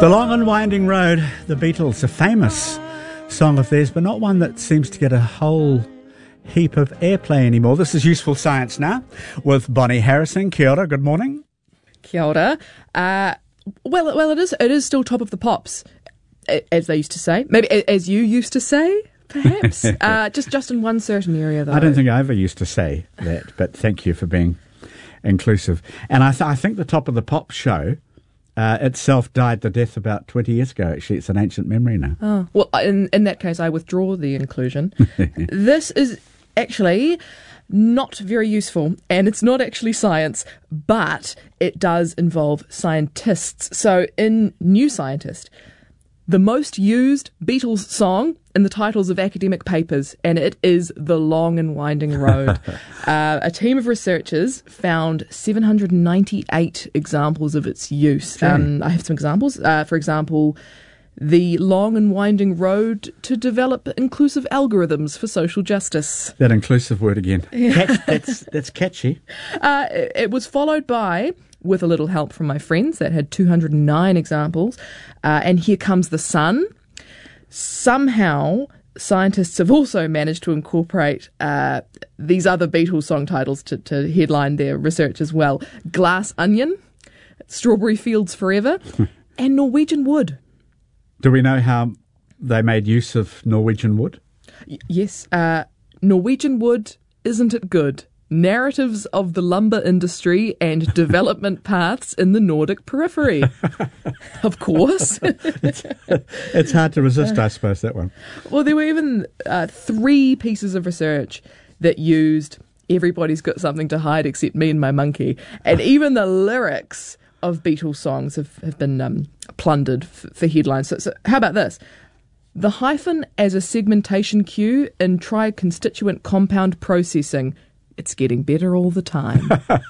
The Long and Winding Road, the Beatles, a famous song of theirs, but not one that seems to get a whole heap of airplay anymore. This is Useful Science Now with Bonnie Harrison. Kia ora, good morning. Kia ora. Well, it is still top of the pops, as they used to say. Maybe as you used to say, perhaps. just in one certain area, though. I don't think I ever used to say that, but thank you for being inclusive. And I think the Top of the Pops show itself died the death about 20 years ago. Actually, it's an ancient memory now. Oh, well, in that case, I withdraw the inclusion. This is actually not very useful, and it's not actually science, but it does involve scientists. So in New Scientist, the most used Beatles song in the titles of academic papers, and it is The Long and Winding Road. A team of researchers found 798 examples of its use. I have some examples. For example, the long and winding road to develop inclusive algorithms for social justice. That inclusive word again. That's catchy. It was followed by, with a little help from my friends, that had 209 examples. And Here Comes the Sun. Somehow, scientists have also managed to incorporate these other Beatles song titles to headline their research as well. Glass Onion, Strawberry Fields Forever, and Norwegian Wood. Do we know how they made use of Norwegian Wood? Yes. Norwegian Wood, Isn't It Good? Narratives of the lumber industry and development paths in the Nordic periphery. Of course. It's hard to resist, I suppose, that one. Well, there were even 3 pieces of research that used Everybody's Got Something to Hide Except Me and My Monkey. And even the lyrics of Beatles songs have been plundered for headlines. So how about this? The hyphen as a segmentation cue in tri-constituent compound processing. It's getting better all the time.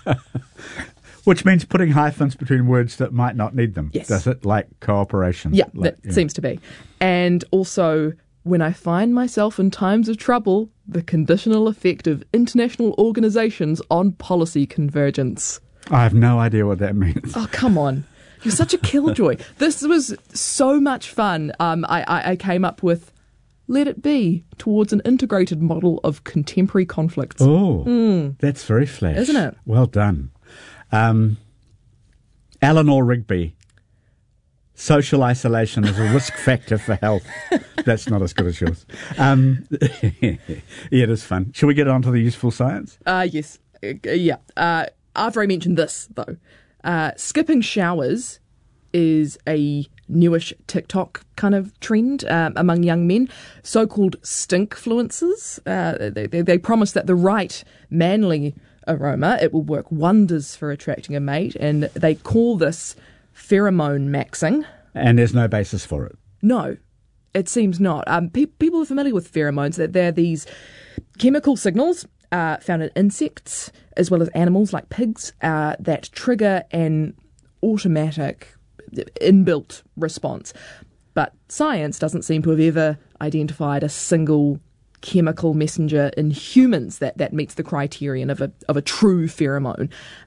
Which means putting hyphens between words that might not need them. Yes. Does it? Like cooperation. Yeah, that seems to be. And also, when I find myself in times of trouble, the conditional effect of international organisations on policy convergence. I have no idea what that means. Oh, come on. You're such a killjoy. This was so much fun. I came up with Let It Be towards an integrated model of contemporary conflicts. Oh, that's very flash. Isn't it? Well done. Eleanor Rigby, social isolation is a risk factor for health. That's not as good as yours. Yeah, it is fun. Shall we get on to the useful science? Yes. Yeah. I've already mentioned this, though. Skipping showers is a newish TikTok kind of trend among young men. So-called stinkfluencers. They promise that the right manly aroma, it will work wonders for attracting a mate, and they call this pheromone maxing. And there's no basis for it? No, it seems not. People are familiar with pheromones, that they're these chemical signals found in insects as well as animals like pigs that trigger an automatic inbuilt response. But science doesn't seem to have ever identified a single chemical messenger in humans that meets the criterion of a true pheromone.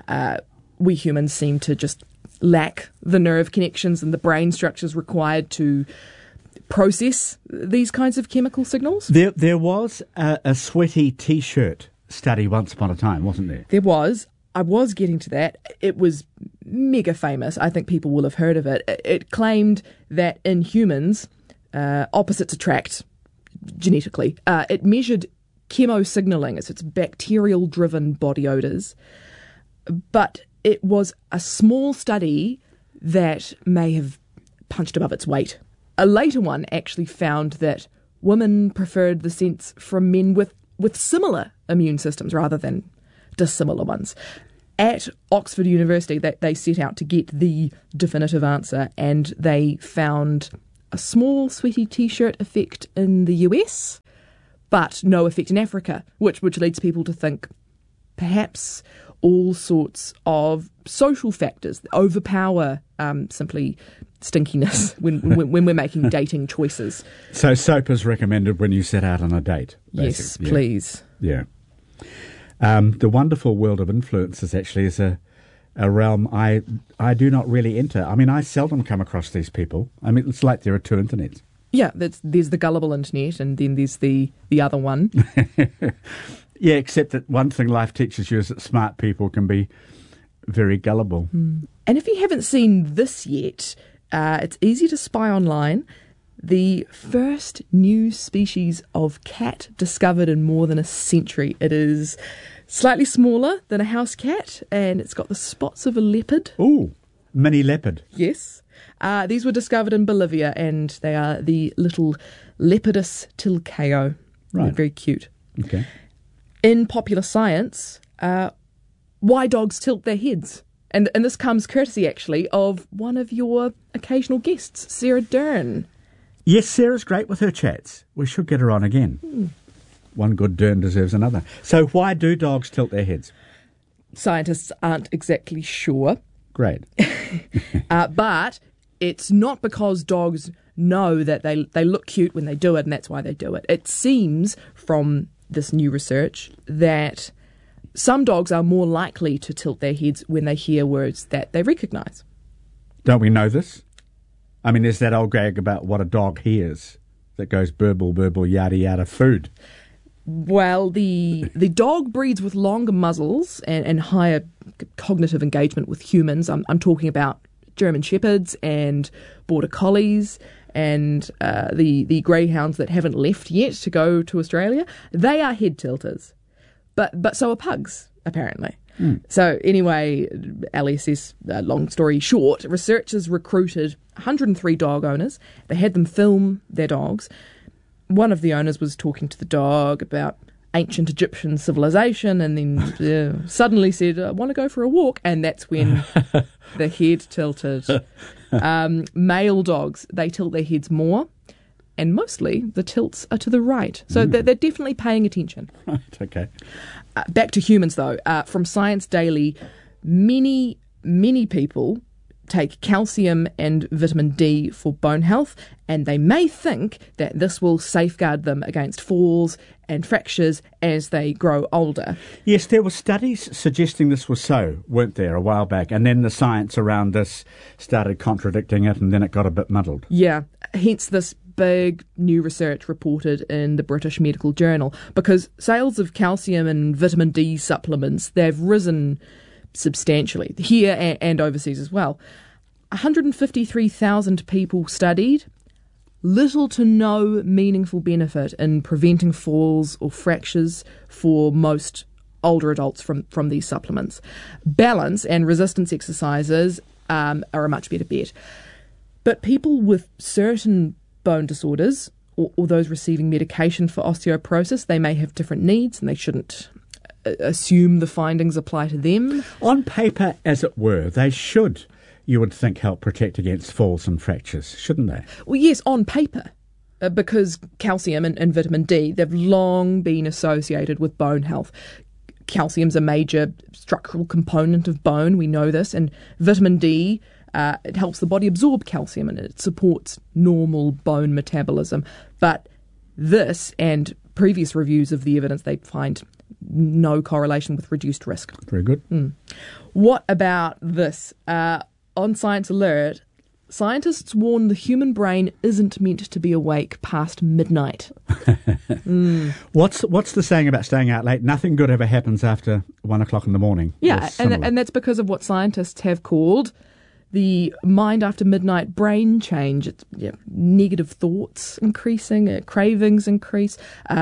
We humans seem to just lack the nerve connections and the brain structures required to process these kinds of chemical signals. There was a sweaty T-shirt study once upon a time, wasn't there? There was. I was getting to that. It was mega famous. I think people will have heard of it. It claimed that in humans, opposites attract genetically. It measured chemosignaling, so it's bacterial-driven body odours. But it was a small study that may have punched above its weight. A later one actually found that women preferred the scents from men with similar immune systems rather than dissimilar ones. At Oxford University, they set out to get the definitive answer, and they found a small sweaty T-shirt effect in the US, but no effect in Africa, which leads people to think perhaps all sorts of social factors overpower simply stinkiness when we're making dating choices. So soap is recommended when you set out on a date, basically. Yes, please. Yeah. The Wonderful World of Influences actually is a a realm I do not really enter. I mean, I seldom come across these people. I mean, it's like there are two internets. Yeah, there's the gullible internet, and then there's the other one. Yeah, except that one thing life teaches you is that smart people can be very gullible. And if you haven't seen this yet, it's easy to spy online. The first new species of cat discovered in more than a century. It is slightly smaller than a house cat, and it's got the spots of a leopard. Ooh, mini leopard. Yes. These were discovered in Bolivia, and they are the little Leopardus tilcao. Right. They're very cute. Okay. In popular science, why dogs tilt their heads. And this comes courtesy, actually, of one of your occasional guests, Sarah Dern. Yes, Sarah's great with her chats. We should get her on again. One good Dern deserves another. So why do dogs tilt their heads? Scientists aren't exactly sure. Great. But it's not because dogs know that they look cute when they do it, and that's why they do it. It seems from this new research that some dogs are more likely to tilt their heads when they hear words that they recognise. Don't we know this? I mean, there's that old gag about what a dog hears that goes burble, burble, yada, yada, food. Well, the dog breeds with longer muzzles and higher cognitive engagement with humans. I'm talking about German Shepherds and Border Collies and the greyhounds that haven't left yet to go to Australia. They are head tilters, but so are pugs, apparently. So anyway, LSS, long story short, researchers recruited 103 dog owners. They had them film their dogs. One of the owners was talking to the dog about ancient Egyptian civilization, and then suddenly said, I want to go for a walk. And that's when the head tilted. Male dogs, they tilt their heads more, and mostly the tilts are to the right. So they're definitely paying attention. Right, okay. Back to humans, though. From Science Daily, many people take calcium and vitamin D for bone health, and they may think that this will safeguard them against falls and fractures as they grow older. Yes, there were studies suggesting this was so, weren't there, a while back, and then the science around this started contradicting it, and then it got a bit muddled. Yeah, hence this big new research reported in the British Medical Journal, because sales of calcium and vitamin D supplements, they've risen substantially here and overseas as well. 153,000 people studied. Little to no meaningful benefit in preventing falls or fractures for most older adults from these supplements. Balance and resistance exercises are a much better bet. But people with certain bone disorders or those receiving medication for osteoporosis, they may have different needs, and they shouldn't assume the findings apply to them. On paper, as it were, they should, you would think, help protect against falls and fractures, shouldn't they? Well, yes, on paper, because calcium and vitamin D, they've long been associated with bone health. Calcium's a major structural component of bone, we know this, and vitamin D, it helps the body absorb calcium and it supports normal bone metabolism. But this and previous reviews of the evidence, they find no correlation with reduced risk. Very good. What about this? On Science Alert, scientists warn the human brain isn't meant to be awake past midnight. What's the saying about staying out late? Nothing good ever happens after 1 o'clock in the morning. Yeah, and that's because of what scientists have called the mind after midnight brain change. It's negative thoughts increasing, cravings increase,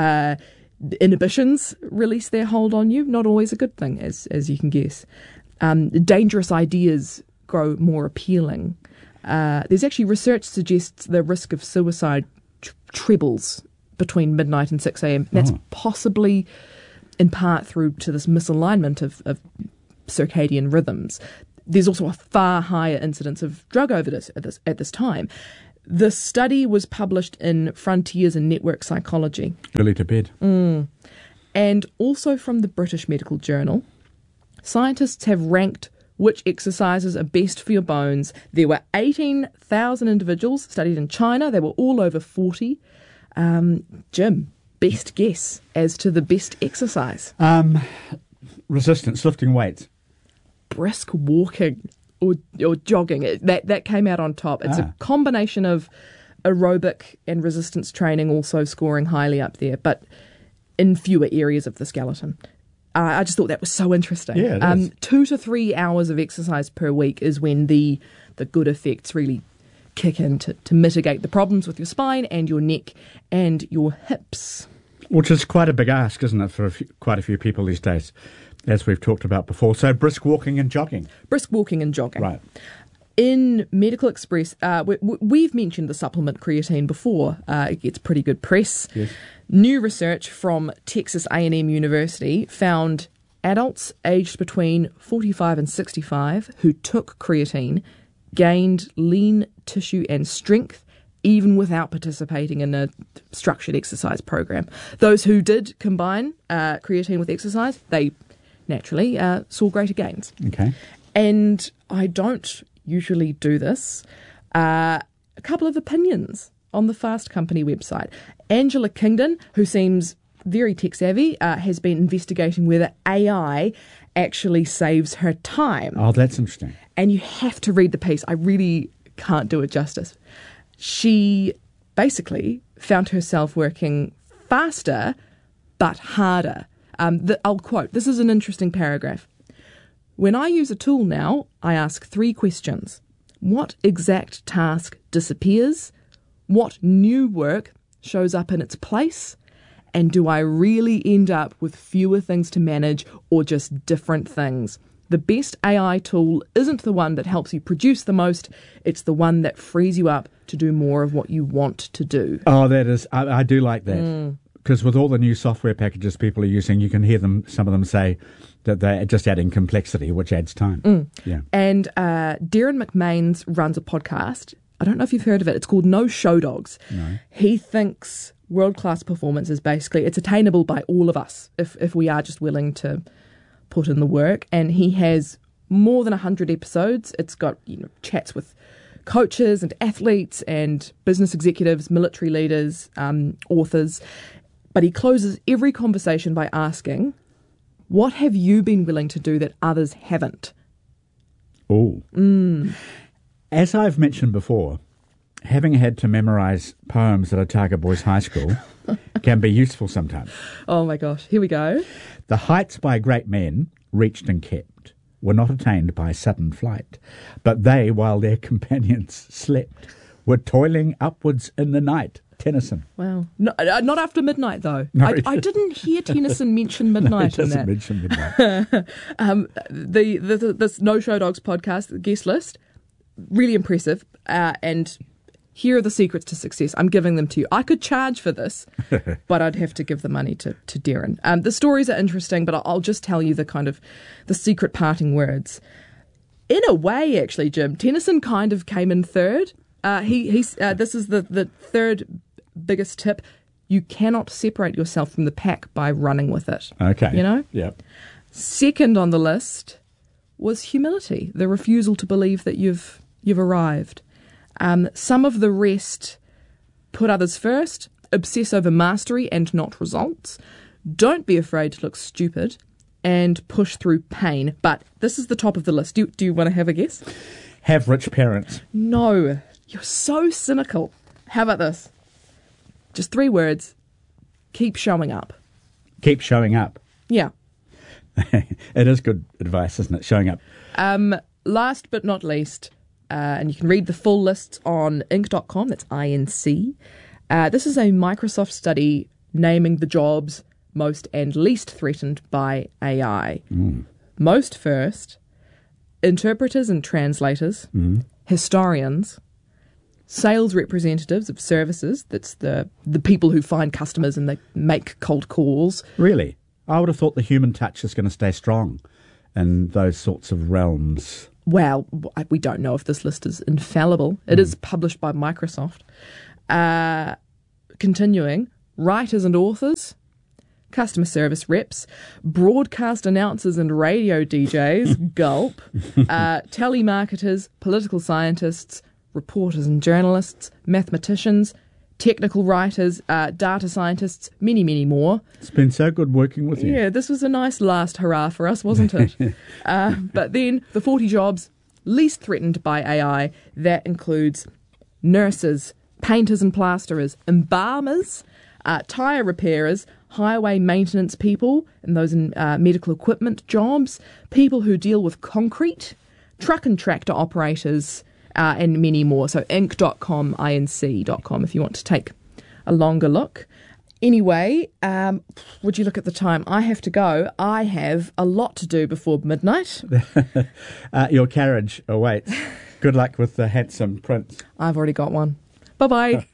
inhibitions release their hold on you. Not always a good thing, as you can guess. Dangerous ideas grow more appealing. There's actually research suggests the risk of suicide trebles between midnight and 6 a.m. That's possibly in part through to this misalignment of circadian rhythms. There's also a far higher incidence of drug overdose at this time. The study was published in Frontiers in Network Psychology. Early to bed. And also from the British Medical Journal. Scientists have ranked which exercises are best for your bones. There were 18,000 individuals studied in China. They were all over 40. Jim, best guess as to the best exercise? Resistance, lifting weights. brisk walking or jogging. That came out on top. It's a combination of aerobic and resistance training also scoring highly up there, but in fewer areas of the skeleton. I just thought that was so interesting. Yeah, it is. 2 to 3 hours of exercise per week is when the good effects really kick in to mitigate the problems with your spine and your neck and your hips. Which is quite a big ask, isn't it, for quite a few people these days, as we've talked about before. So brisk walking and jogging. Brisk walking and jogging. Right. In Medical Express, we've mentioned the supplement creatine before. It gets pretty good press. Yes. New research from Texas A&M University found adults aged between 45 and 65 who took creatine gained lean tissue and strength even without participating in a structured exercise program. Those who did combine creatine with exercise, they naturally saw greater gains. Okay. And I don't usually do this. A couple of opinions on the Fast Company website. Angela Kingdon, who seems very tech-savvy, has been investigating whether AI actually saves her time. Oh, that's interesting. And you have to read the piece. I really can't do it justice. She basically found herself working faster but harder. I'll quote, this is an interesting paragraph. When I use a tool now, I ask 3 questions. What exact task disappears? What new work shows up in its place? And do I really end up with fewer things to manage or just different things? The best AI tool isn't the one that helps you produce the most. It's the one that frees you up to do more of what you want to do. Oh, that is, I do like that. Because with all the new software packages people are using, you can hear some of them say that they're just adding complexity, which adds time. Yeah. And Darren McMains runs a podcast. I don't know if you've heard of it. It's called No Show Dogs. No. He thinks world-class performance is basically, it's attainable by all of us if we are just willing to put in the work. And he has more than 100 episodes. It's got chats with coaches and athletes and business executives, military leaders, authors. But he closes every conversation by asking, what have you been willing to do that others haven't? Oh. As I've mentioned before, having had to memorise poems at Otago Boys High School can be useful sometimes. Oh my gosh, here we go. The heights by great men, reached and kept, were not attained by sudden flight, but they, while their companions slept, were toiling upwards in the night. Tennyson. Wow. No, not after midnight, though. No, I didn't hear Tennyson mention midnight No, in that. mention midnight. This No Show Dogs podcast, the guest list, really impressive. And here are the secrets to success. I'm giving them to you. I could charge for this, but I'd have to give the money to Darren. The stories are interesting, but I'll just tell you the secret parting words. In a way, actually, Jim, Tennyson kind of came in third. This is the third biggest tip. You cannot separate yourself from the pack by running with it. Okay. You know? Yeah. Second on the list was humility, the refusal to believe that you've arrived. Some of the rest: put others first, obsess over mastery and not results, don't be afraid to look stupid, and push through pain. But this is the top of the list. Do you want to have a guess? Have rich parents. No. You're so cynical. How about this? Just 3 words. Keep showing up. Keep showing up. Yeah. It is good advice, isn't it? Showing up. Last but not least, and you can read the full list on Inc.com, that's INC. This is a Microsoft study naming the jobs most and least threatened by AI. Most first, interpreters and translators, historians, sales representatives of services, that's the people who find customers and they make cold calls. Really? I would have thought the human touch is going to stay strong in those sorts of realms. Well, we don't know if this list is infallible. It is published by Microsoft. Continuing, writers and authors, customer service reps, broadcast announcers and radio DJs, gulp, telemarketers, political scientists, reporters and journalists, mathematicians, technical writers, data scientists, many, many more. It's been so good working with you. Yeah, this was a nice last hurrah for us, wasn't it? But then the 40 jobs least threatened by AI, that includes nurses, painters and plasterers, embalmers, tyre repairers, highway maintenance people, and those in medical equipment jobs, people who deal with concrete, truck and tractor operators, and many more. So inc.com, inc.com, if you want to take a longer look. Anyway, would you look at the time? I have to go. I have a lot to do before midnight. Your carriage awaits. Good luck with the handsome prince. I've already got one. Bye-bye.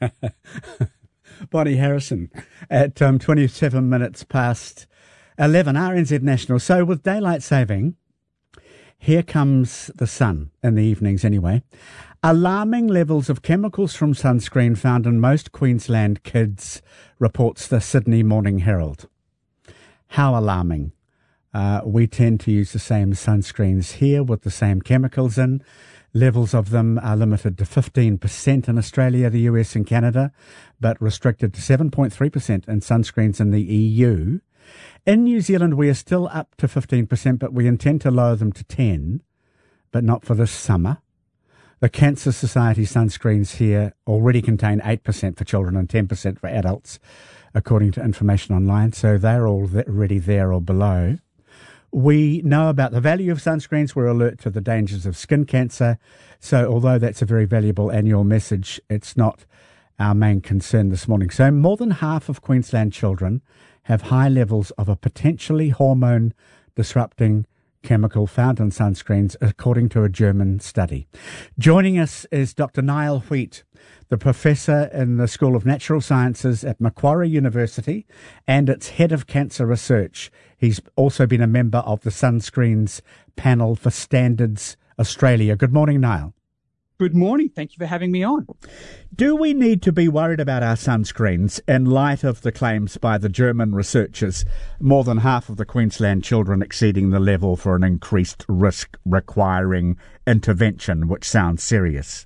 Bonnie Harrison at 27 minutes past 11, RNZ National. So with daylight saving, here comes the sun in the evenings anyway. Alarming levels of chemicals from sunscreen found in most Queensland kids, reports the Sydney Morning Herald. How alarming? We tend to use the same sunscreens here with the same chemicals in. Levels of them are limited to 15% in Australia, the US and Canada, but restricted to 7.3% in sunscreens in the EU. In New Zealand, we are still up to 15%, but we intend to lower them to 10%, but not for this summer. The Cancer Society sunscreens here already contain 8% for children and 10% for adults, according to information online, so they're already there or below. We know about the value of sunscreens. We're alert to the dangers of skin cancer. So although that's a very valuable annual message, it's not our main concern this morning. So more than half of Queensland children have high levels of a potentially hormone-disrupting chemical found in sunscreens, according to a German study. Joining us is Dr. Niall Wheat, the professor in the School of Natural Sciences at Macquarie University and its head of cancer research. He's also been a member of the Sunscreens Panel for Standards Australia. Good morning, Niall. Good morning. Thank you for having me on. Do we need to be worried about our sunscreens in light of the claims by the German researchers, more than half of the Queensland children exceeding the level for an increased risk requiring intervention, which sounds serious?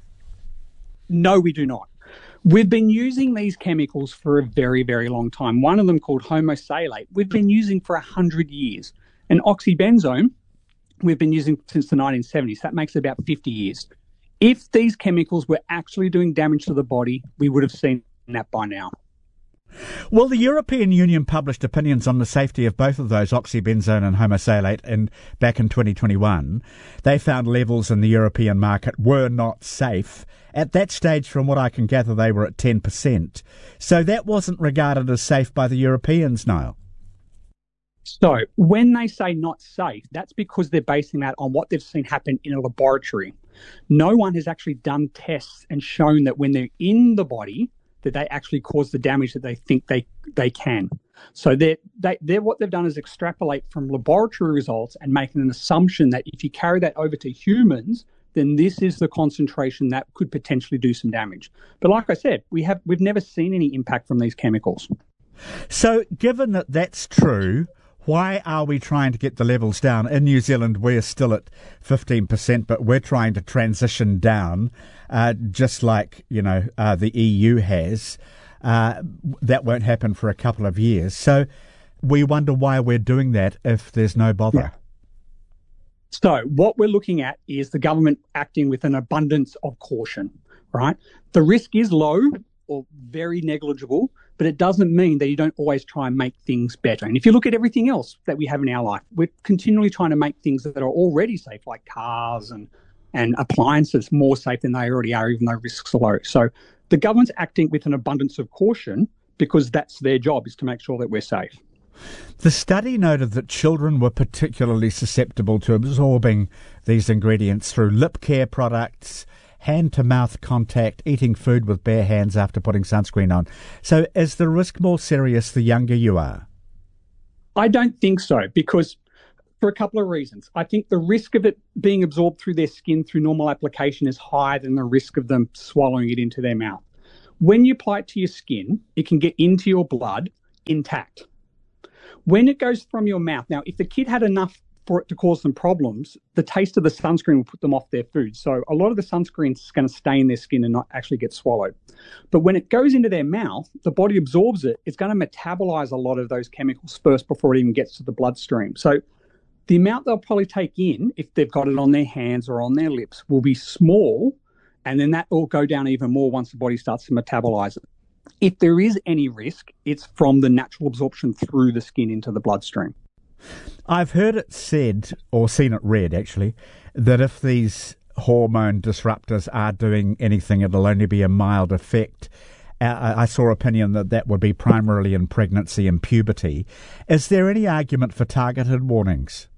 No, we do not. We've been using these chemicals for a very, very long time. One of them called homosalate, we've been using for 100 years. And oxybenzone, we've been using since the 1970s. That makes it about 50 years. If these chemicals were actually doing damage to the body, we would have seen that by now. Well, the European Union published opinions on the safety of both of those, oxybenzone and homosalate, back in 2021. They found levels in the European market were not safe. At that stage, from what I can gather, they were at 10%. So that wasn't regarded as safe by the Europeans, Niall. So when they say not safe, that's because they're basing that on what they've seen happen in a laboratory. No one has actually done tests and shown that when they're in the body, that they actually cause the damage that they think they can. So they're what they've done is extrapolate from laboratory results and making an assumption that if you carry that over to humans, then this is the concentration that could potentially do some damage. But like I said, we've never seen any impact from these chemicals. So given that that's true, why are we trying to get the levels down? In New Zealand, we're still at 15%, but we're trying to transition down, just like, the EU has. That won't happen for a couple of years. So we wonder why we're doing that if there's no bother. Yeah. So what we're looking at is the government acting with an abundance of caution, right? The risk is low or very negligible, but it doesn't mean that you don't always try and make things better. And if you look at everything else that we have in our life, we're continually trying to make things that are already safe, like cars and appliances, more safe than they already are, even though risks are low. So the government's acting with an abundance of caution because that's their job, is to make sure that we're safe. The study noted that children were particularly susceptible to absorbing these ingredients through lip care products, hand-to-mouth contact, eating food with bare hands after putting sunscreen on. So is the risk more serious the younger you are? I don't think so, because for a couple of reasons. I think the risk of it being absorbed through their skin through normal application is higher than the risk of them swallowing it into their mouth. When you apply it to your skin, it can get into your blood intact. When it goes from your mouth, now, if the kid had enough for it to cause them problems, the taste of the sunscreen will put them off their food. So a lot of the sunscreen is going to stay in their skin and not actually get swallowed. But when it goes into their mouth, the body absorbs it. It's going to metabolize a lot of those chemicals first before it even gets to the bloodstream. So the amount they'll probably take in, if they've got it on their hands or on their lips, will be small, and then that will go down even more once the body starts to metabolize it. If there is any risk, it's from the natural absorption through the skin into the bloodstream. I've heard it said, or seen it read actually, that if these hormone disruptors are doing anything, it'll only be a mild effect. I saw opinion that would be primarily in pregnancy and puberty. Is there any argument for targeted warnings?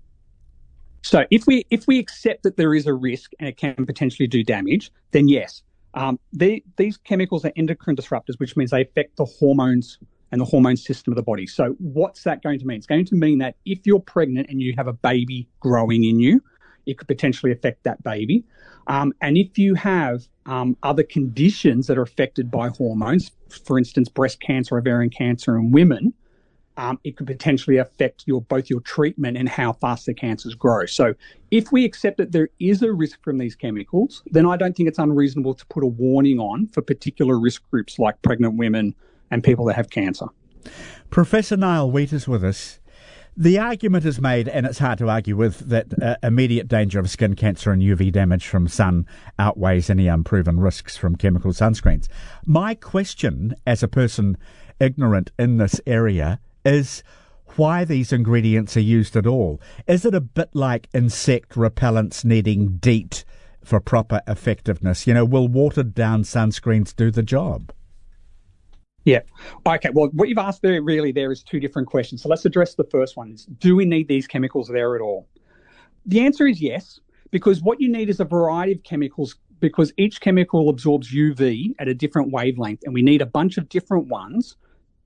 So if we accept that there is a risk and it can potentially do damage, then yes. These chemicals are endocrine disruptors, which means they affect the hormones and the hormone system of the body. So what's that going to mean? It's going to mean that if you're pregnant and you have a baby growing in you, it could potentially affect that baby. And if you have other conditions that are affected by hormones, for instance, breast cancer, ovarian cancer in women, it could potentially affect both your treatment and how fast the cancers grow. So if we accept that there is a risk from these chemicals, then I don't think it's unreasonable to put a warning on for particular risk groups like pregnant women and people that have cancer. Professor Niall Wheat is with us. The argument is made, and it's hard to argue with, that immediate danger of skin cancer and UV damage from sun outweighs any unproven risks from chemical sunscreens. My question, as a person ignorant in this area, is why these ingredients are used at all. Is it a bit like insect repellents needing DEET for proper effectiveness? Will watered-down sunscreens do the job? Yeah. Okay. Well, what you've asked there is two different questions. So let's address the first one. Do we need these chemicals there at all? The answer is yes, because what you need is a variety of chemicals, because each chemical absorbs UV at a different wavelength, and we need a bunch of different ones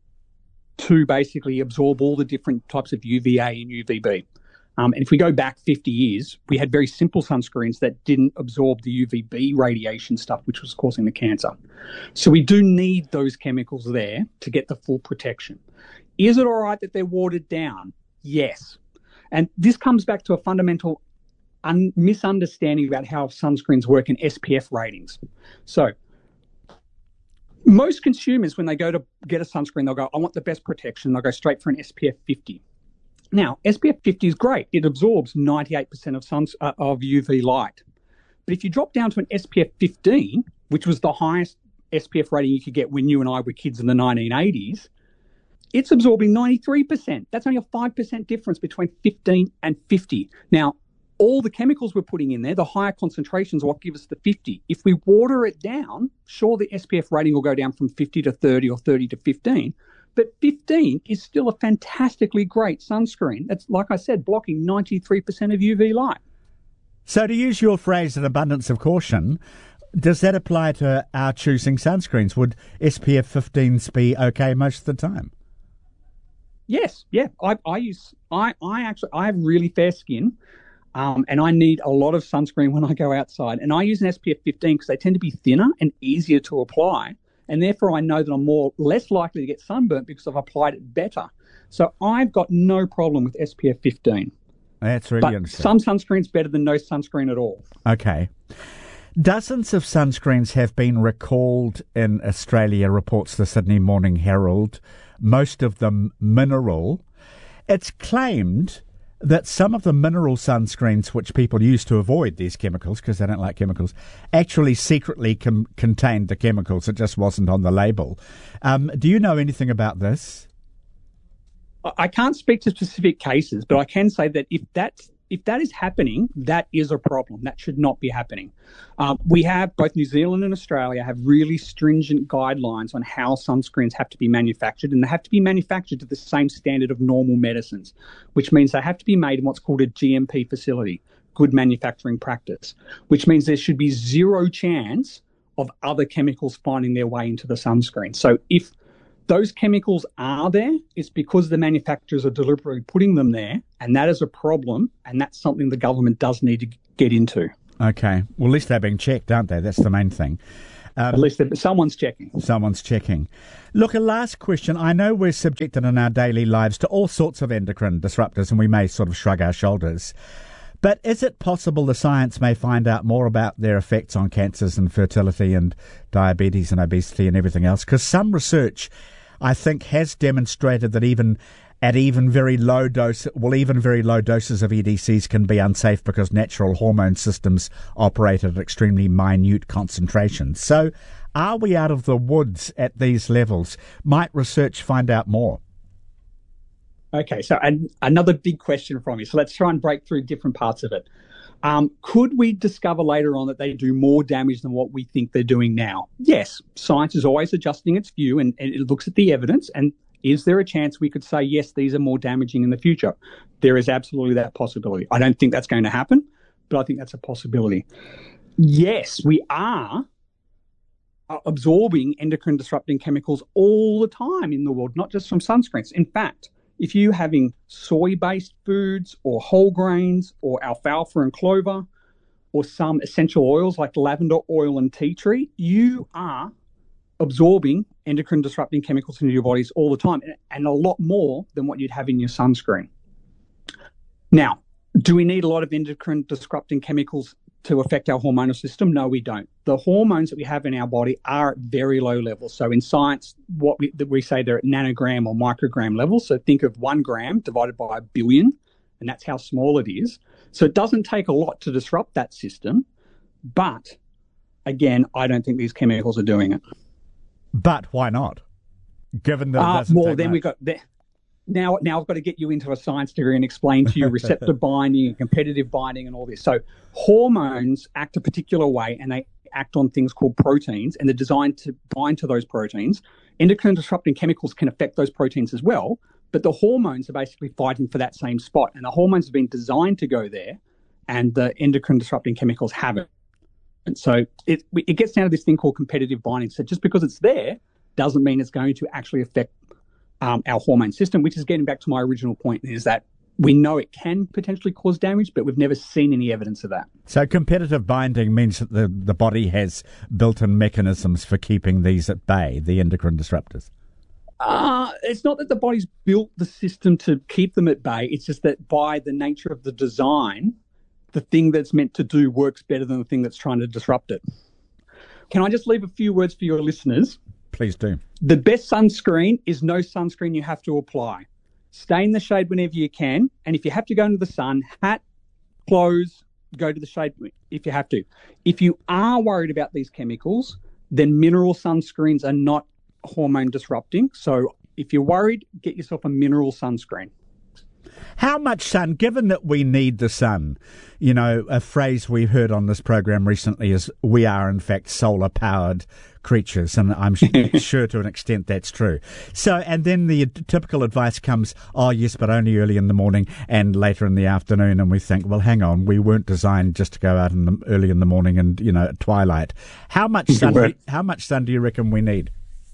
to basically absorb all the different types of UVA and UVB. And if we go back 50 years, we had very simple sunscreens that didn't absorb the UVB radiation stuff, which was causing the cancer. So we do need those chemicals there to get the full protection. Is it all right that they're watered down? Yes. And this comes back to a fundamental misunderstanding about how sunscreens work in SPF ratings. So most consumers, when they go to get a sunscreen, they'll go, I want the best protection. They'll go straight for an SPF 50. Now, SPF 50 is great. It absorbs 98% of UV light. But if you drop down to an SPF 15, which was the highest SPF rating you could get when you and I were kids in the 1980s, it's absorbing 93%. That's only a 5% difference between 15 and 50. Now, all the chemicals we're putting in there, the higher concentrations are what give us the 50. If we water it down, sure, the SPF rating will go down from 50 to 30 or 30 to 15. But 15 is still a fantastically great sunscreen. That's, like I said, blocking 93% of UV light. So to use your phrase, an abundance of caution, does that apply to our choosing sunscreens? Would SPF 15s be okay most of the time? Yes, yeah. I have really fair skin, and I need a lot of sunscreen when I go outside. And I use an SPF 15 because they tend to be thinner and easier to apply. And therefore, I know that I'm less likely to get sunburnt because I've applied it better. So I've got no problem with SPF 15. That's really interesting. Some sunscreen's better than no sunscreen at all. Okay. Dozens of sunscreens have been recalled in Australia, reports the Sydney Morning Herald, most of them mineral. It's claimed that some of the mineral sunscreens, which people use to avoid these chemicals because they don't like chemicals, actually secretly contained the chemicals. It just wasn't on the label. Do you know anything about this? I can't speak to specific cases, but I can say that if that is happening, that is a problem. That should not be happening. We have, both New Zealand and Australia have really stringent guidelines on how sunscreens have to be manufactured, and they have to be manufactured to the same standard of normal medicines, which means they have to be made in what's called a GMP facility, good manufacturing practice, which means there should be zero chance of other chemicals finding their way into the sunscreen. So if those chemicals are there, it's because the manufacturers are deliberately putting them there, and that is a problem, and that's something the government does need to get into. Okay. Well, at least they're being checked, aren't they? That's the main thing. At least someone's checking. Someone's checking. Look, a last question. I know we're subjected in our daily lives to all sorts of endocrine disruptors, and we may sort of shrug our shoulders. But is it possible the science may find out more about their effects on cancers and fertility and diabetes and obesity and everything else? Because some research, I think, has demonstrated that even very low doses of EDCs can be unsafe because natural hormone systems operate at extremely minute concentrations. So are we out of the woods at these levels? Might research find out more? Okay, so another big question from you. So let's try and break through different parts of it. Could we discover later on that they do more damage than what we think they're doing now? Yes, science is always adjusting its view and it looks at the evidence. And is there a chance we could say, yes, these are more damaging in the future? There is absolutely that possibility. I don't think that's going to happen, but I think that's a possibility. Yes, we are absorbing endocrine disrupting chemicals all the time in the world, not just from sunscreens. In fact, if you're having soy-based foods or whole grains or alfalfa and clover or some essential oils like lavender oil and tea tree, you are absorbing endocrine disrupting chemicals into your bodies all the time and a lot more than what you'd have in your sunscreen. Now, do we need a lot of endocrine disrupting chemicals to affect our hormonal system? No, we don't. The hormones that we have in our body are at very low levels. So in science, what we say they're at nanogram or microgram levels. So think of 1 gram divided by a billion, and that's how small it is. So it doesn't take a lot to disrupt that system. But again, I don't think these chemicals are doing it. But why not? Given that we've got now I've got to get you into a science degree and explain to you receptor binding and competitive binding and all this. So hormones act a particular way and they act on things called proteins and they're designed to bind to those proteins. Endocrine disrupting chemicals can affect those proteins as well, but the hormones are basically fighting for that same spot. And the hormones have been designed to go there and the endocrine disrupting chemicals haven't. And so it gets down to this thing called competitive binding. So just because it's there doesn't mean it's going to actually affect our hormone system, which is getting back to my original point, is that we know it can potentially cause damage, but we've never seen any evidence of that. So competitive binding means that the body has built-in mechanisms for keeping these at bay, the endocrine disruptors. It's not that the body's built the system to keep them at bay. It's just that by the nature of the design, the thing that's meant to do works better than the thing that's trying to disrupt it. Can I just leave a few words for your listeners? Please do. The best sunscreen is no sunscreen you have to apply. Stay in the shade whenever you can. And if you have to go into the sun, hat, clothes, go to the shade if you have to. If you are worried about these chemicals, then mineral sunscreens are not hormone disrupting. So if you're worried, get yourself a mineral sunscreen. How much sun, given that we need the sun, you know, a phrase we've heard on this program recently is we are in fact solar powered creatures, and I'm sure to an extent that's true. So, and then the typical advice comes, oh yes, but only early in the morning and later in the afternoon, and we think, well, hang on, we weren't designed just to go out early in the morning and, you know, at twilight. How much sun do you reckon we need?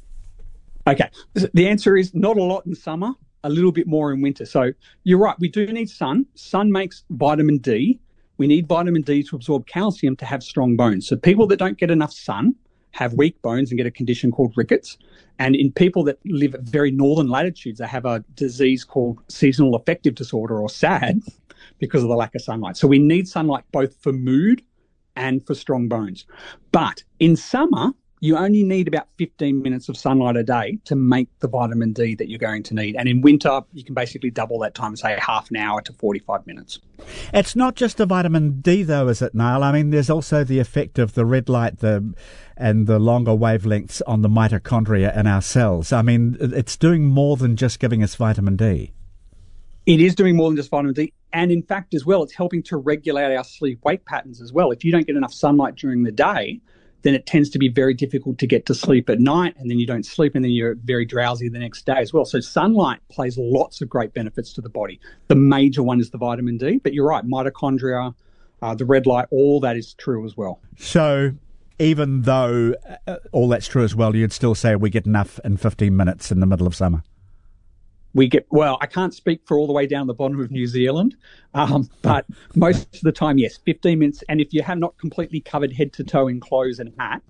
Okay, the answer is not a lot in summer, a little bit more in winter. So you're right, we do need sun. Sun makes vitamin D. We need vitamin D to absorb calcium to have strong bones. So people that don't get enough sun have weak bones and get a condition called rickets. And in people that live at very northern latitudes, they have a disease called seasonal affective disorder, or SAD, because of the lack of sunlight. So we need sunlight both for mood and for strong bones. But in summer, you only need about 15 minutes of sunlight a day to make the vitamin D that you're going to need. And in winter, you can basically double that time, say half an hour to 45 minutes. It's not just the vitamin D, though, is it, Niall? I mean, there's also the effect of the red light and the longer wavelengths on the mitochondria in our cells. I mean, it's doing more than just giving us vitamin D. It is doing more than just vitamin D. And in fact, as well, it's helping to regulate our sleep-wake patterns as well. If you don't get enough sunlight during the day, then it tends to be very difficult to get to sleep at night, and then you don't sleep, and then you're very drowsy the next day as well. So sunlight plays lots of great benefits to the body. The major one is the vitamin D, but you're right, mitochondria, the red light, all that is true as well. So even though all that's true as well, you'd still say we get enough in 15 minutes in the middle of summer? Well, I can't speak for all the way down the bottom of New Zealand, but most of the time, yes, 15 minutes. And if you have not completely covered head to toe in clothes and hat,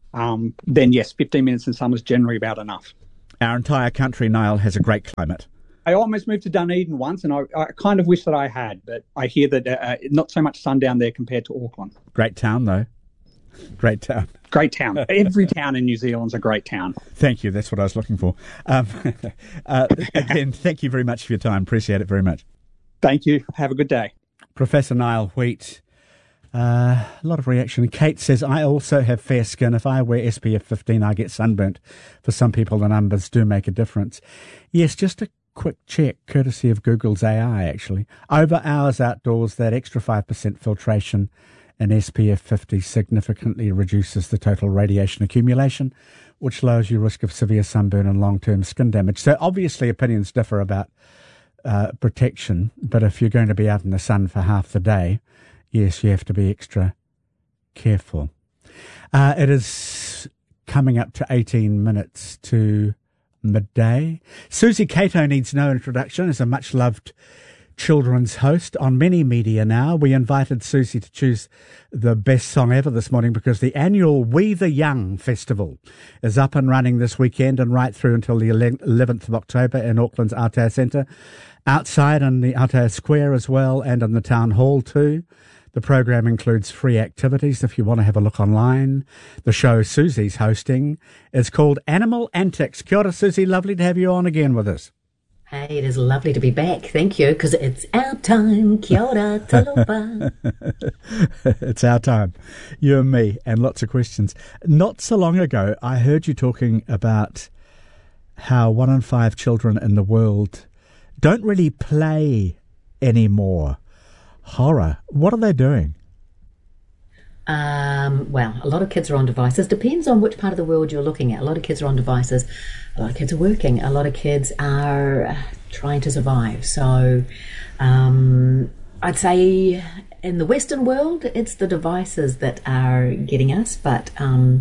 then yes, 15 minutes in summer is generally about enough. Our entire country, Niall, has a great climate. I almost moved to Dunedin once, and I kind of wish that I had, but I hear that not so much sun down there compared to Auckland. Great town, though. Great town. Great town. Every town in New Zealand's a great town. Thank you. That's what I was looking for. Again, thank you very much for your time. Appreciate it very much. Thank you. Have a good day. Professor Niall Wheat. A lot of reaction. Kate says, I also have fair skin. If I wear SPF 15, I get sunburnt. For some people, the numbers do make a difference. Yes, just a quick check, courtesy of Google's AI, actually. Over hours outdoors, that extra 5% filtration in SPF 50 significantly reduces the total radiation accumulation, which lowers your risk of severe sunburn and long-term skin damage. So obviously opinions differ about protection, but if you're going to be out in the sun for half the day, yes, you have to be extra careful. It is coming up to 18 minutes to midday. Susie Cato needs no introduction as a much-loved children's host on many media now. We invited Susie to choose the best song ever this morning because the annual We the Young Festival is up and running this weekend and right through until the 11th of October in Auckland's Aotea Centre. Outside in the Aotea Square as well and in the Town Hall too. The program includes free activities if you want to have a look online. The show Susie's hosting is called Animal Antics. Kia ora, Susie. Lovely to have you on again with us. Hey, it is lovely to be back. Thank you, because it's our time. Kia ora, talopa. It's our time. You and me, and lots of questions. Not so long ago, I heard you talking about how 1 in 5 children in the world don't really play anymore. Horror. What are they doing? Well, a lot of kids are on devices. Depends on which part of the world you're looking at. A lot of kids are on devices. A lot of kids are working. A lot of kids are trying to survive. So I'd say in the Western world, it's the devices that are getting us. But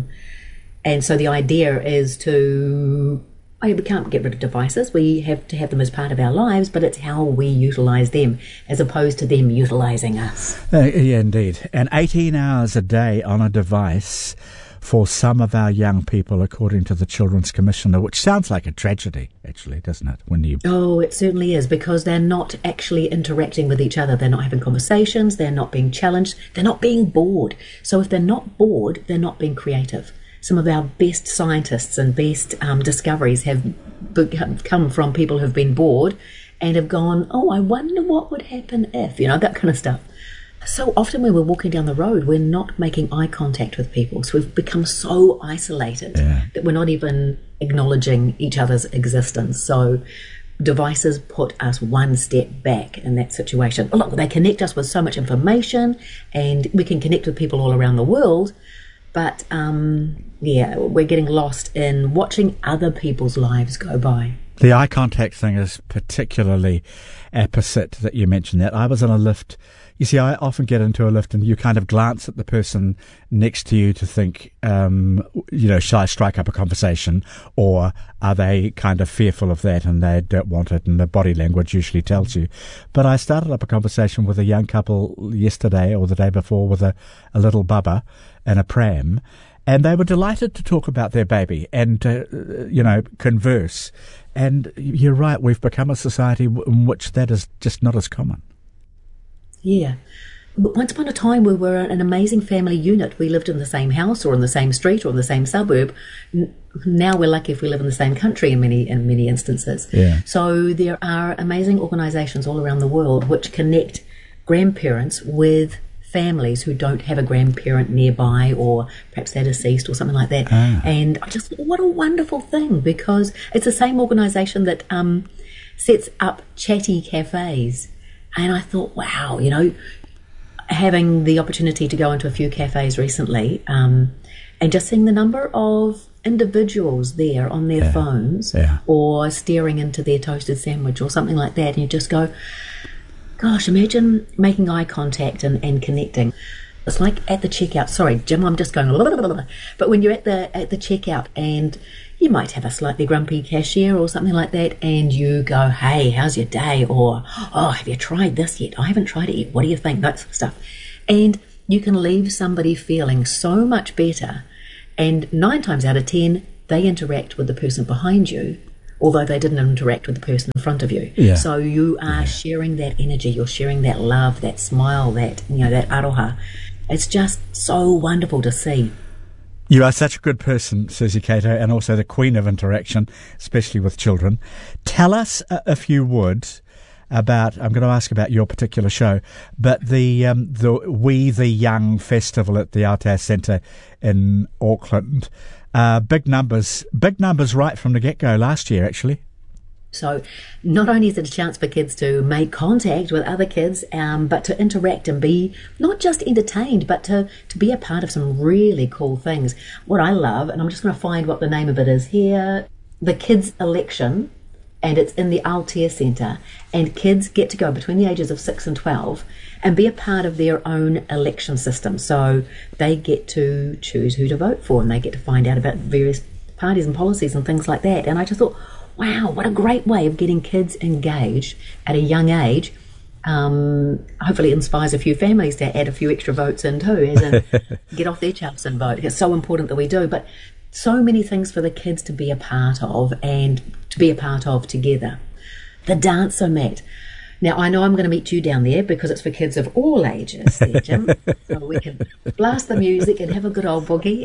and so the idea is to... we can't get rid of devices. We have to have them as part of our lives, but it's how we utilise them as opposed to them utilising us. Yeah, indeed. And 18 hours a day on a device for some of our young people, according to the Children's Commissioner, which sounds like a tragedy, actually, doesn't it? Oh, it certainly is, because they're not actually interacting with each other. They're not having conversations. They're not being challenged. They're not being bored. So if they're not bored, they're not being creative. Some of our best scientists and best discoveries have come from people who've been bored and have gone, oh, I wonder what would happen if, that kind of stuff. So often when we're walking down the road, we're not making eye contact with people. So we've become so isolated that we're not even acknowledging each other's existence. So devices put us one step back in that situation. Look, they connect us with so much information and we can connect with people all around the world. But, we're getting lost in watching other people's lives go by. The eye contact thing is particularly apposite that you mentioned that. I was in a lift. You see, I often get into a lift and you kind of glance at the person next to you to think, shall I strike up a conversation, or are they kind of fearful of that and they don't want it, and the body language usually tells you. But I started up a conversation with a young couple yesterday or the day before with a little bubba and a pram, and they were delighted to talk about their baby and, converse. And you're right, we've become a society in which that is just not as common. Yeah. But once upon a time, we were an amazing family unit. We lived in the same house or in the same street or in the same suburb. Now we're lucky if we live in the same country in many instances. Yeah. So there are amazing organisations all around the world which connect grandparents with families who don't have a grandparent nearby, or perhaps they're deceased or something like that. And I just thought, what a wonderful thing, because it's the same organisation that sets up chatty cafes. And I thought, wow, having the opportunity to go into a few cafes recently and just seeing the number of individuals there on their phones or staring into their toasted sandwich or something like that, and you just go, gosh, imagine making eye contact and connecting. It's like at the checkout. Sorry, Jim, I'm just going, but when you're at the checkout and you might have a slightly grumpy cashier or something like that, and you go, hey, how's your day? Or, oh, have you tried this yet? I haven't tried it yet. What do you think? That sort of stuff. And you can leave somebody feeling so much better And 9 times out of 10, they interact with the person behind you, although they didn't interact with the person in front of you. Yeah. So you are sharing that energy, you're sharing that love, that smile, that, that aroha. It's just so wonderful to see. You are such a good person, Susie Cato, and also the queen of interaction, especially with children. Tell us, if you would, about, I'm going to ask about your particular show, but the We the Young Festival at the Aotearoa Centre in Auckland. Big numbers right from the get-go last year, actually. So not only is it a chance for kids to make contact with other kids, but to interact and be not just entertained, but to be a part of some really cool things. What I love, and I'm just going to find what the name of it is here, the Kids Election, and it's in the Aotearoa Centre, and kids get to go between the ages of 6 and 12 and be a part of their own election system. So they get to choose who to vote for, and they get to find out about various parties and policies and things like that. And I just thought, wow, what a great way of getting kids engaged at a young age. Hopefully it inspires a few families to add a few extra votes in too, as in get off their chaps and vote. It's so important that we do. But so many things for the kids to be a part of and to be a part of together. The Dance-O-Mat. Now, I know I'm going to meet you down there because it's for kids of all ages there, Jim. So we can blast the music and have a good old boogie.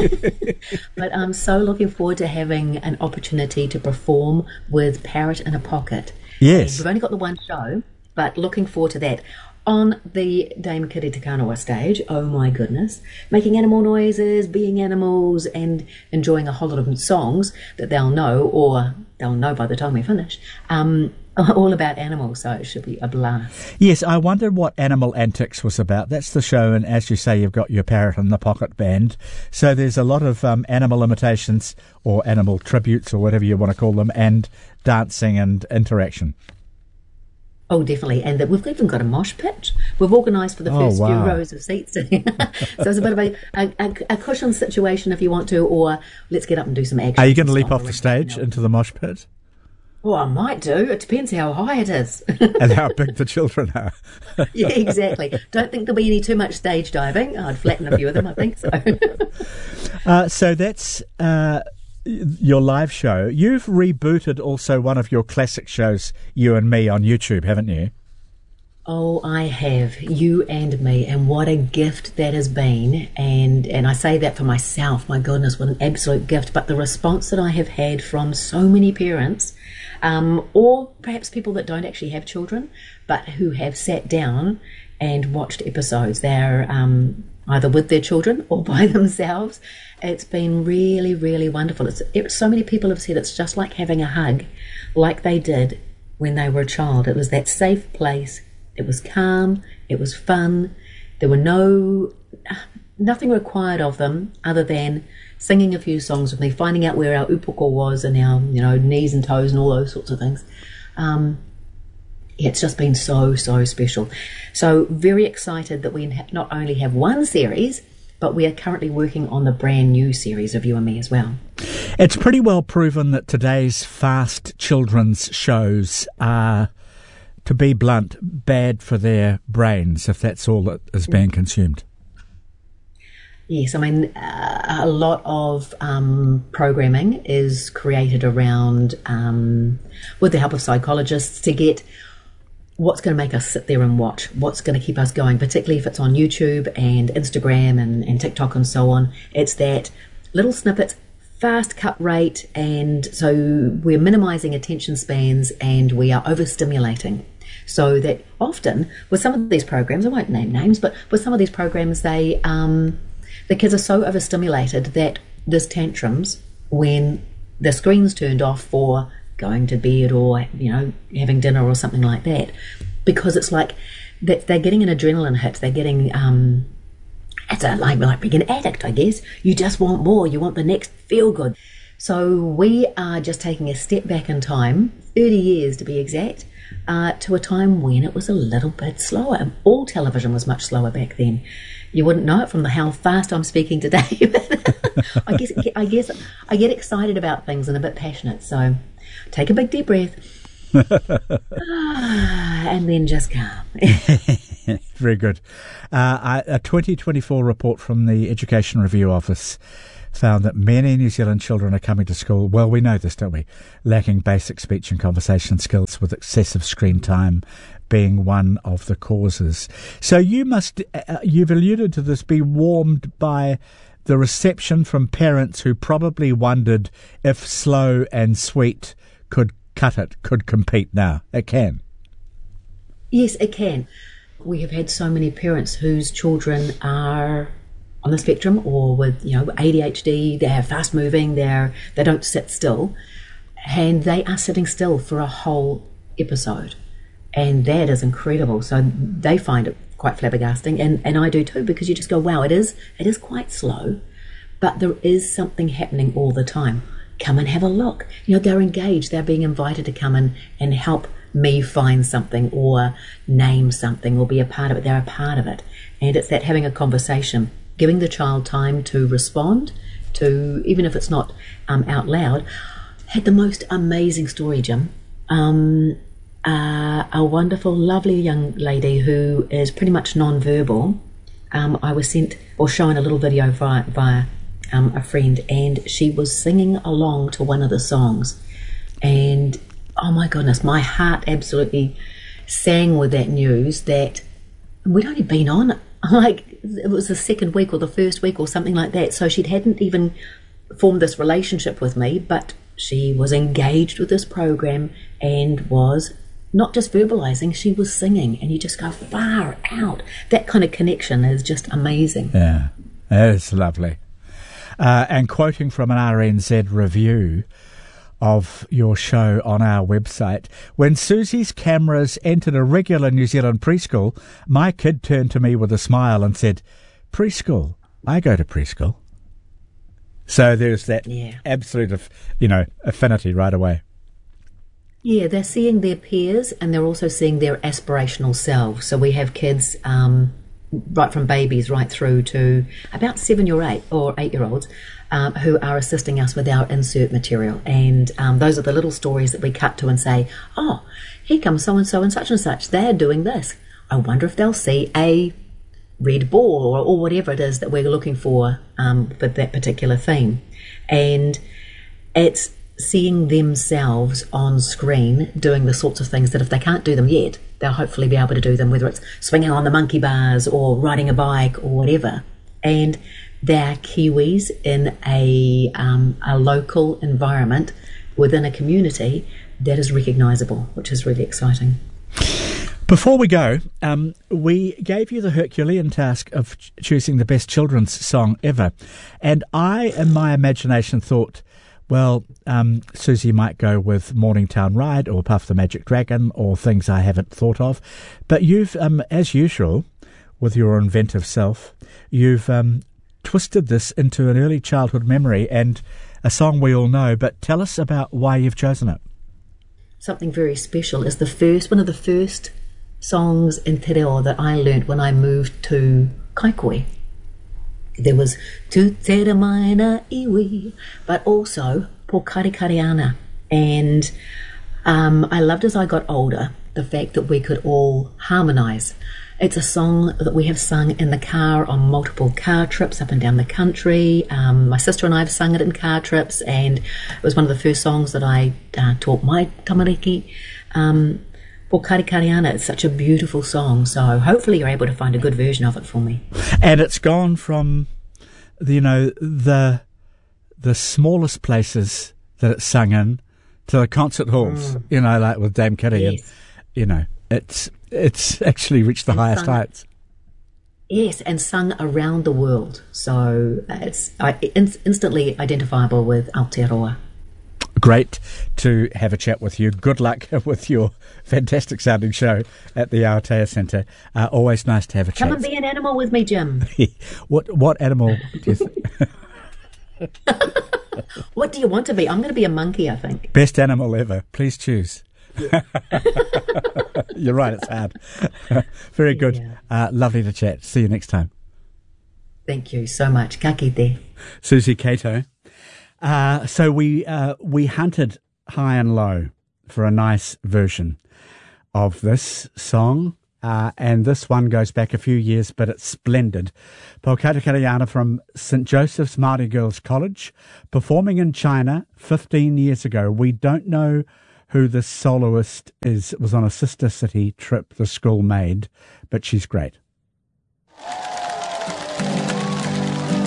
But I'm so looking forward to having an opportunity to perform with Parrot in a Pocket. Yes. And we've only got the one show, but looking forward to that. On the Dame Kiri Te Kanawa stage, oh my goodness, making animal noises, being animals, and enjoying a whole lot of songs that they'll know, or they'll know by the time we finish, all about animals, so it should be a blast. Yes, I wondered what Animal Antics was about. That's the show, and as you say, you've got your Parrot in the Pocket band. So there's a lot of animal imitations or animal tributes or whatever you want to call them, and dancing and interaction. Oh, definitely. And we've even got a mosh pit. We've organised for the first few rows of seats. So it's a bit of a cushion situation if you want to, or let's get up and do some action. Are you going to leap off the stage into the mosh pit? Well, I might do. It depends how high it is. And how big the children are. Yeah, exactly. Don't think there'll be any too much stage diving. I'd flatten a few of them, I think so. So that's your live show. You've rebooted also one of your classic shows, You and Me, on YouTube, haven't you? Oh, I have. You and Me, and what a gift that has been. And I say that for myself. My goodness, what an absolute gift. But the response that I have had from so many parents, or perhaps people that don't actually have children, but who have sat down and watched episodes. They're either with their children or by themselves. It's been really, really wonderful. So many people have said it's just like having a hug, like they did when they were a child. It was that safe place. It was calm. It was fun. There were nothing required of them other than singing a few songs with me, finding out where our upoko was and our knees and toes and all those sorts of things. It's just been so, so special. So very excited that we not only have one series, but we are currently working on the brand new series of You and Me as well. It's pretty well proven that today's fast children's shows are, to be blunt, bad for their brains if that's all that is being consumed. Yes, I mean, a lot of programming is created around, with the help of psychologists, to get what's going to make us sit there and watch, what's going to keep us going, particularly if it's on YouTube and Instagram and TikTok and so on. It's that little snippets, fast cut rate, and so we're minimizing attention spans and we are overstimulating. So that often with some of these programs, I won't name names, but with some of these programs, the kids are so overstimulated that there's tantrums when the screen's turned off for going to bed or having dinner or something like that, because it's like that they're getting an adrenaline hit. They're getting it's like being an addict, I guess. You just want more. You want the next feel good. So we are just taking a step back in time, 30 years to be exact, to a time when it was a little bit slower. All television was much slower back then. You wouldn't know it from how fast I'm speaking today. I guess I get excited about things and a bit passionate. So take a big deep breath and then just calm. Very good. A 2024 report from the Education Review Office found that many New Zealand children are coming to school, well, we know this, don't we, lacking basic speech and conversation skills, with excessive screen time being one of the causes. So you must, you've alluded to this, be warmed by the reception from parents who probably wondered if Slow and Sweet could compete now. It can. Yes, it can. We have had so many parents whose children are on the spectrum or with, ADHD, they're fast moving, they don't sit still, and they are sitting still for a whole episode. And that is incredible. So they find it quite flabbergasting, and I do too, because you just go, wow, it is quite slow, but there is something happening all the time. Come and have a look. They're engaged, they're being invited to come in and help me find something or name something or be a part of it. They're a part of it. And it's that having a conversation, giving the child time to respond to, even if it's not out loud. Had the most amazing story, Jim. A wonderful, lovely young lady who is pretty much non-verbal. I was sent or shown a little video via a friend, and she was singing along to one of the songs. And oh my goodness, my heart absolutely sang with that news that we'd only been on, it was the second week or the first week or something like that. So she hadn't even formed this relationship with me, but she was engaged with this program and was not just verbalizing, she was singing. And you just go, far out. That kind of connection is just amazing. Yeah, it's lovely. And quoting from an RNZ review of your show on our website, when Susie's cameras entered a regular New Zealand preschool, my kid turned to me with a smile and said, preschool, I go to preschool. So there's that absolute, affinity right away. Yeah, they're seeing their peers and they're also seeing their aspirational selves. So we have kids right from babies right through to about 7 or 8-year-olds who are assisting us with our insert material. And those are the little stories that we cut to and say, oh, here comes so-and-so and such. They're doing this. I wonder if they'll see a red ball or whatever it is that we're looking for that particular theme. And it's seeing themselves on screen doing the sorts of things that if they can't do them yet, they'll hopefully be able to do them, whether it's swinging on the monkey bars or riding a bike or whatever. And they're Kiwis in a local environment within a community that is recognisable, which is really exciting. Before we go, we gave you the Herculean task of choosing the best children's song ever. And I, in my imagination, thought, well, Susie might go with Morningtown Ride or Puff the Magic Dragon or things I haven't thought of. But you've, as usual, with your inventive self, you've twisted this into an early childhood memory and a song we all know. But tell us about why you've chosen it. Something very special is one of the first songs in te reo that I learnt when I moved to Kaikoui. There was Tu Te Ramaina Iwi, but also Pokarikariana. And I loved as I got older the fact that we could all harmonise. It's a song that we have sung in the car on multiple car trips up and down the country. My sister and I have sung it in car trips, and it was one of the first songs that I taught my tamariki. Pokarikariana, it's such a beautiful song, so hopefully you're able to find a good version of it for me. And it's gone from, the smallest places that it's sung in to the concert halls, like with Dame Kitty. Yes. And, it's actually reached the highest heights. Yes, and sung around the world. So it's instantly identifiable with Aotearoa. Great to have a chat with you. Good luck with your fantastic sounding show at the Aotea Centre. Always nice to have a chat. Come and be an animal with me, Jim. What animal do you think? What do you want to be? I'm going to be a monkey, I think. Best animal ever. Please choose. Yeah. You're right, it's hard. Very good. Yeah. Lovely to chat. See you next time. Thank you so much. Ka kite. Susie Cato. So we hunted high and low for a nice version of this song. and this one goes back a few years, but it's splendid. Paukata Kariana from St. Joseph's Māori Girls College, performing in China 15 years ago. We don't know who this soloist is. It was on a sister city trip the school made, but she's great.